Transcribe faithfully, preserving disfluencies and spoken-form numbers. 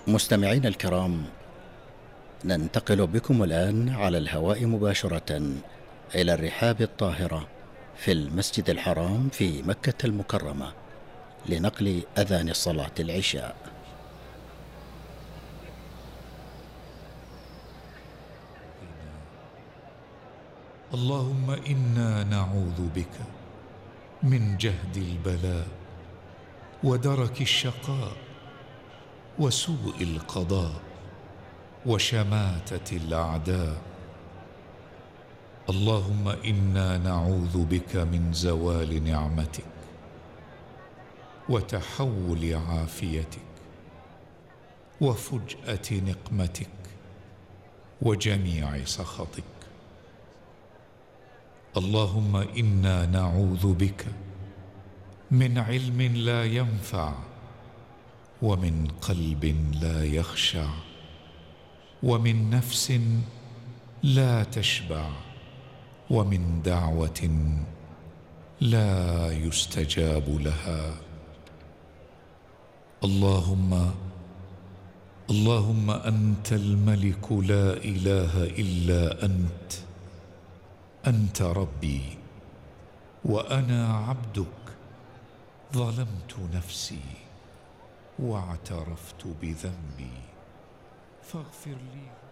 مستمعينا الكرام، ننتقل بكم الآن على الهواء مباشرة إلى الرحاب الطاهرة في المسجد الحرام في مكة المكرمة لنقل أذان صلاة العشاء. اللهم إنا نعوذ بك من جهد البلاء ودرك الشقاء وسوء القضاء وشماتة الأعداء. اللهم إنا نعوذ بك من زوال نعمتك وتحول عافيتك وفجأة نقمتك وجميع سخطك. اللهم إنا نعوذ بك من علم لا ينفع ومن قلب لا يخشع ومن نفس لا تشبع ومن دعوة لا يستجاب لها. اللهم اللهم أنت الملك لا إله إلا أنت. أنت ربي وأنا عبدك، ظلمت نفسي واعترفت بذنبي فاغفر لي.